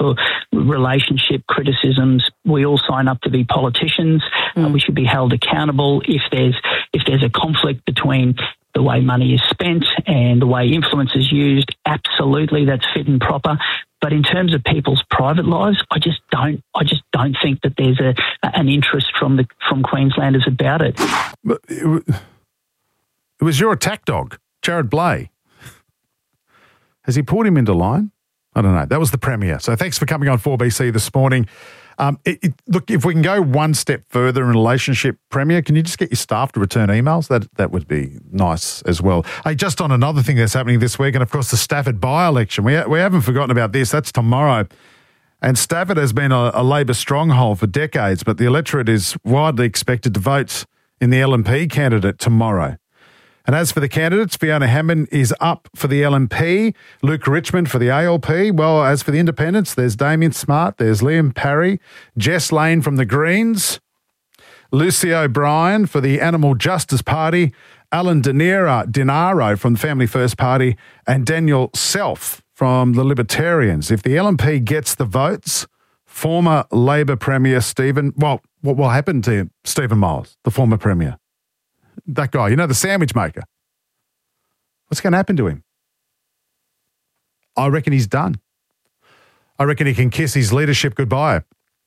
for relationship criticisms. We all sign up to be politicians. We should be held accountable if there's a conflict between the way money is spent and the way influence is used. Absolutely, that's fit and proper. But in terms of people's private lives, I just don't think that there's an interest from Queenslanders about it. But it was your attack dog, Jared Blay. Has he pulled him into line? I don't know. That was the Premier. So thanks for coming on 4BC this morning. Look, if we can go one step further in relationship, Premier, can you just get your staff to return emails? That would be nice as well. Hey, just on another thing that's happening this week, and of course the Stafford by-election. We haven't forgotten about this. That's tomorrow. And Stafford has been a Labor stronghold for decades, but the electorate is widely expected to vote in the LNP candidate tomorrow. And as for the candidates, Fiona Hammond is up for the LNP, Luke Richmond for the ALP. Well, as for the independents, there's Damien Smart, there's Liam Parry, Jess Lane from the Greens, Lucy O'Brien for the Animal Justice Party, Alan Dinaro from the Family First Party, and Daniel Self from the Libertarians. If the LNP gets the votes, former Labor Premier what will happen to Stephen Miles, the former Premier? That guy, the sandwich maker. What's going to happen to him? I reckon he's done. I reckon he can kiss his leadership goodbye.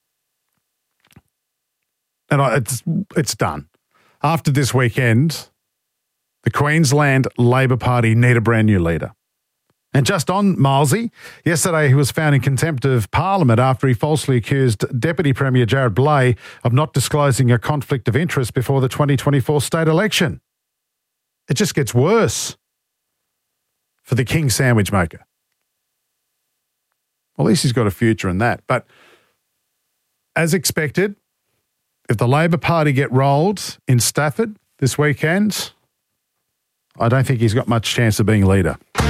And it's done. After this weekend, the Queensland Labor Party need a brand new leader. And just on Milesy, yesterday he was found in contempt of Parliament after he falsely accused Deputy Premier Jared Blay of not disclosing a conflict of interest before the 2024 state election. It just gets worse for the king sandwich maker. Well, at least he's got a future in that. But as expected, if the Labor Party get rolled in Stafford this weekend, I don't think he's got much chance of being leader.